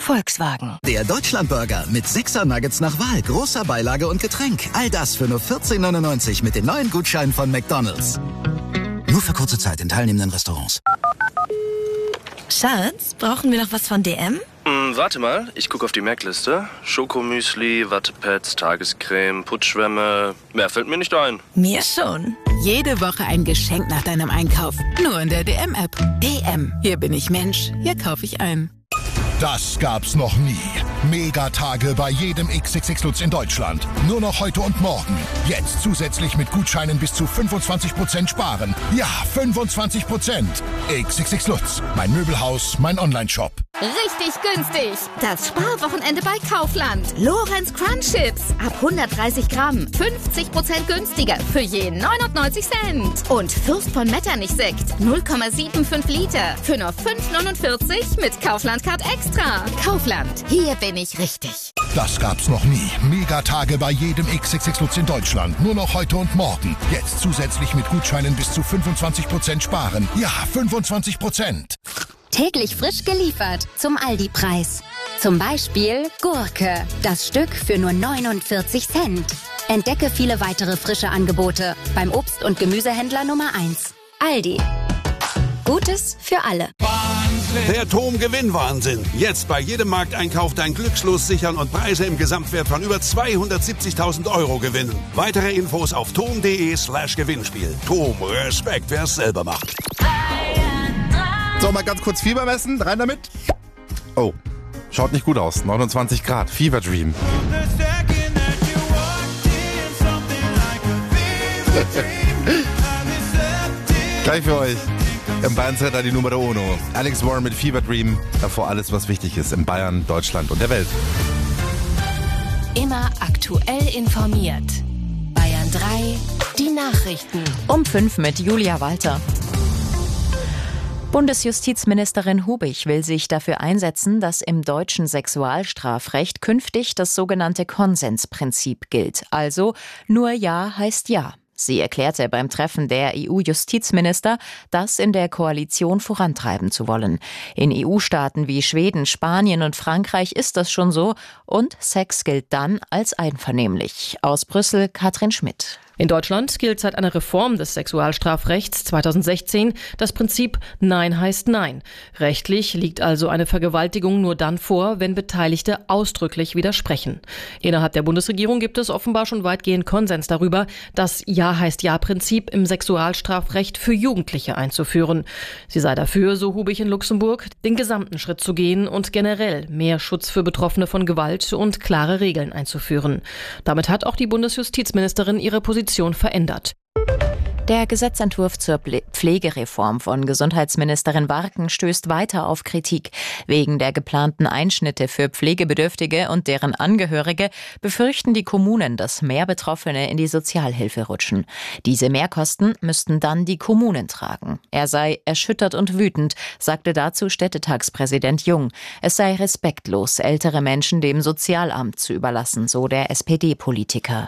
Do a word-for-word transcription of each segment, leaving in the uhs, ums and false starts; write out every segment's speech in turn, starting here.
Volkswagen. Der Deutschlandburger mit sechser Nuggets nach Wahl, großer Beilage und Getränk. All das für nur vierzehn neunundneunzig mit den neuen Gutscheinen von McDonald's. Nur für kurze Zeit in teilnehmenden Restaurants. Schatz, brauchen wir noch was von D M? Hm, warte mal, ich gucke auf die Merkliste. Schokomüsli, Wattepads, Tagescreme, Putzschwämme. Mehr fällt mir nicht ein. Mir schon. Jede Woche ein Geschenk nach deinem Einkauf. Nur in der D M-App. D M. Hier bin ich Mensch. Hier kaufe ich ein. Das gab's noch nie. Megatage bei jedem X X X Lutz in Deutschland. Nur noch heute und morgen. Jetzt zusätzlich mit Gutscheinen bis zu fünfundzwanzig Prozent sparen. Ja, fünfundzwanzig Prozent. X X X Lutz. Mein Möbelhaus, mein Onlineshop. Richtig günstig. Das Sparwochenende bei Kaufland. Lorenz Crunch Chips. Ab hundertdreißig Gramm. fünfzig Prozent günstiger. Für je neunundneunzig Cent. Und Fürst von Metternich Sekt. null Komma fünfundsiebzig Liter. Für nur fünf neunundvierzig mit Kaufland Card Extra. Kaufland. Hier bin ich richtig. Das gab's noch nie. Megatage bei jedem X X X Lutz in Deutschland. Nur noch heute und morgen. Jetzt zusätzlich mit Gutscheinen bis zu fünfundzwanzig Prozent sparen. Ja, fünfundzwanzig Prozent. Täglich frisch geliefert zum Aldi-Preis. Zum Beispiel Gurke. Das Stück für nur neunundvierzig Cent. Entdecke viele weitere frische Angebote beim Obst- und Gemüsehändler Nummer eins. Aldi. Gutes für alle. Der TOM-Gewinnwahnsinn. Jetzt bei jedem Markteinkauf dein Glückslos sichern und Preise im Gesamtwert von über zweihundertsiebzigtausend Euro gewinnen. Weitere Infos auf tom.de slash Gewinnspiel. TOM, Respekt, wer es selber macht. So, mal ganz kurz Fieber messen. Rein damit. Oh, schaut nicht gut aus. neunundzwanzig Grad. Fever Dream. Gleich für euch. Im Bayern-Center die Numero Uno. Alex Warren mit Fever Dream. Davor alles, was wichtig ist in Bayern, Deutschland und der Welt. Immer aktuell informiert. Bayern drei, die Nachrichten. Um fünf mit Julia Walter. Bundesjustizministerin Hubich will sich dafür einsetzen, dass im deutschen Sexualstrafrecht künftig das sogenannte Konsensprinzip gilt. Also nur Ja heißt Ja. Sie erklärte beim Treffen der E U-Justizminister, das in der Koalition vorantreiben zu wollen. In E U-Staaten wie Schweden, Spanien und Frankreich ist das schon so und Sex gilt dann als einvernehmlich. Aus Brüssel Katrin Schmidt. In Deutschland gilt seit einer Reform des Sexualstrafrechts zweitausendsechzehn das Prinzip Nein heißt Nein. Rechtlich liegt also eine Vergewaltigung nur dann vor, wenn Beteiligte ausdrücklich widersprechen. Innerhalb der Bundesregierung gibt es offenbar schon weitgehend Konsens darüber, das Ja heißt Ja-Prinzip im Sexualstrafrecht für Jugendliche einzuführen. Sie sei dafür, so Hubich in Luxemburg, den gesamten Schritt zu gehen und generell mehr Schutz für Betroffene von Gewalt und klare Regeln einzuführen. Damit hat auch die Bundesjustizministerin ihre Position verändert. Der Gesetzentwurf zur Pflegereform von Gesundheitsministerin Warken stößt weiter auf Kritik. Wegen der geplanten Einschnitte für Pflegebedürftige und deren Angehörige befürchten die Kommunen, dass mehr Betroffene in die Sozialhilfe rutschen. Diese Mehrkosten müssten dann die Kommunen tragen. Er sei erschüttert und wütend, sagte dazu Städtetagspräsident Jung. Es sei respektlos, ältere Menschen dem Sozialamt zu überlassen, so der S P D-Politiker.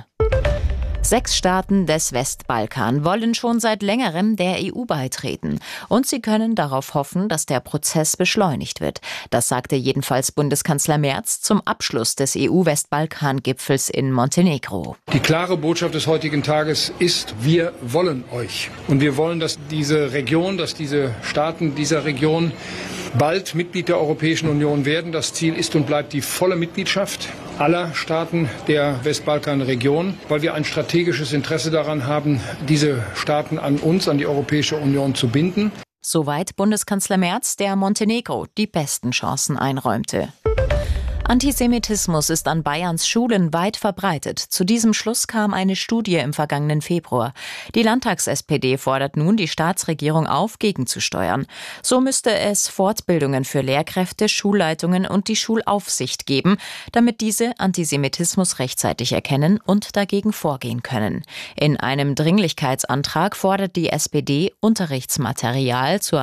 Sechs Staaten des Westbalkan wollen schon seit längerem der E U beitreten. Und sie können darauf hoffen, dass der Prozess beschleunigt wird. Das sagte jedenfalls Bundeskanzler Merz zum Abschluss des E U-Westbalkan-Gipfels in Montenegro. Die klare Botschaft des heutigen Tages ist, wir wollen euch. Und wir wollen, dass diese Region, dass diese Staaten dieser Region bald Mitglied der Europäischen Union werden. Das Ziel ist und bleibt die volle Mitgliedschaft aller Staaten der Westbalkanregion, weil wir ein strategisches Interesse daran haben, diese Staaten an uns, an die Europäische Union zu binden. Soweit Bundeskanzler Merz, der Montenegro die besten Chancen einräumte. Antisemitismus ist an Bayerns Schulen weit verbreitet. Zu diesem Schluss kam eine Studie im vergangenen Februar. Die Landtags-S P D fordert nun die Staatsregierung auf, gegenzusteuern. So müsste es Fortbildungen für Lehrkräfte, Schulleitungen und die Schulaufsicht geben, damit diese Antisemitismus rechtzeitig erkennen und dagegen vorgehen können. In einem Dringlichkeitsantrag fordert die S P D Unterrichtsmaterial zur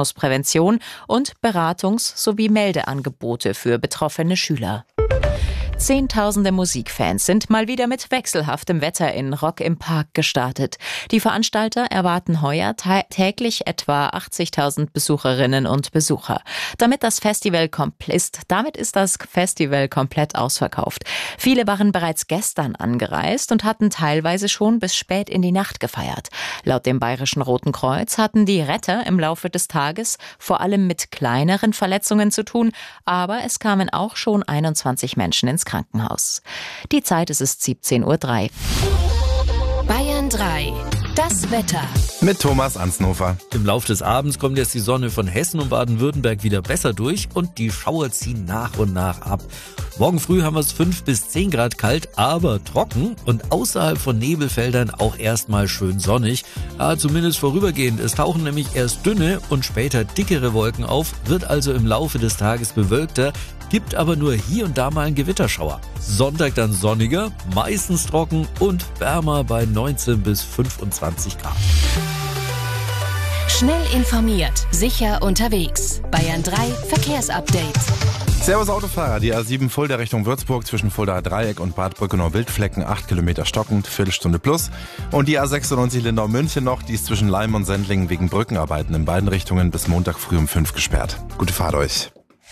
Antisemitismusprävention und Beratungs- sowie Meldeangebote für Betroffene Schüler. Zehntausende Musikfans sind mal wieder mit wechselhaftem Wetter in Rock im Park gestartet. Die Veranstalter erwarten heuer tä- täglich etwa achtzigtausend Besucherinnen und Besucher. Damit das Festival komplett ist, damit ist das Festival komplett ausverkauft. Viele waren bereits gestern angereist und hatten teilweise schon bis spät in die Nacht gefeiert. Laut dem Bayerischen Roten Kreuz hatten die Retter im Laufe des Tages vor allem mit kleineren Verletzungen zu tun, aber es kamen auch schon einundzwanzig Menschen ins Krankenhaus. Die Zeit ist es siebzehn Uhr drei. Bayern drei. Das Wetter. Mit Thomas Ansnofer. Im Laufe des Abends kommt jetzt die Sonne von Hessen und Baden-Württemberg wieder besser durch und die Schauer ziehen nach und nach ab. Morgen früh haben wir es fünf bis zehn Grad kalt, aber trocken und außerhalb von Nebelfeldern auch erstmal schön sonnig. Ja, zumindest vorübergehend. Es tauchen nämlich erst dünne und später dickere Wolken auf, wird also im Laufe des Tages bewölkter, gibt aber nur hier und da mal einen Gewitterschauer. Sonntag dann sonniger, meistens trocken und wärmer bei neunzehn bis fünfundzwanzig Grad. Schnell informiert, sicher unterwegs. Bayern drei Verkehrsupdate. Servus Autofahrer, die A sieben Fulda Richtung Würzburg zwischen Fuldaer Dreieck und Bad Brückenau-Wildflecken, acht Kilometer stockend, Viertelstunde plus. Und die A sechsundneunzig Lindau-München noch, die ist zwischen Leim und Sendlingen wegen Brückenarbeiten in beiden Richtungen bis Montag früh um fünf gesperrt. Gute Fahrt euch.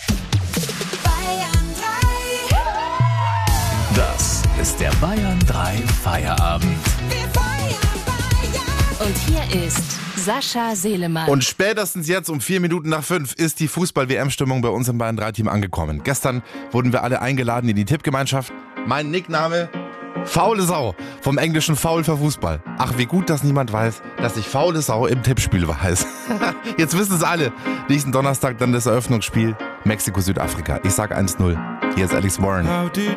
Das ist der Bayern drei Feierabend. Und hier ist Sascha Selemann. Und spätestens jetzt um vier Minuten nach fünf ist die Fußball-W M-Stimmung bei uns im Bayern drei Team angekommen. Gestern wurden wir alle eingeladen in die Tippgemeinschaft. Mein Nickname? Faule Sau. Vom englischen Foul für Fußball. Ach, wie gut, dass niemand weiß, dass ich faule Sau im Tippspiel weiß. Jetzt wissen es alle. Nächsten Donnerstag dann das Eröffnungsspiel Mexiko-Südafrika. Ich sag eins null. Hier ist Alex Warren.